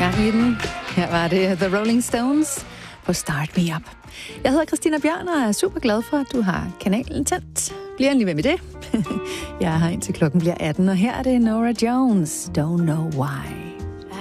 gang i den. Her var det The Rolling Stones på Start Me Up. Jeg hedder Christina Bjørn og er super glad for, at du har kanalen tændt. Bliv endelig ved med det. Jeg er her indtil klokken bliver 18, og her er det Norah Jones, Don't Know Why.